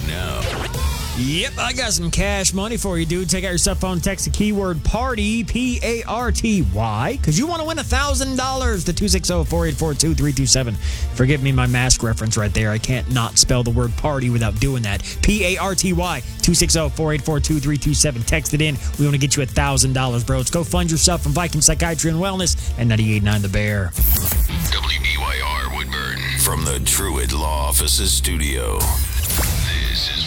now. Yep, I got some cash money for you, dude. Take out your cell phone, text the keyword PARTY, P-A-R-T-Y, because you want to win $1,000 to 260-484-2327. Forgive me my mask reference right there. I can't not spell the word party without doing that. P-A-R-T-Y, 260-484-2327. Text it in. We want to get you $1,000, bro. Let's go fund yourself from Viking Psychiatry and Wellness and 98.9 The Bear. WBYR Woodburn from the Truett Law Offices studio. This is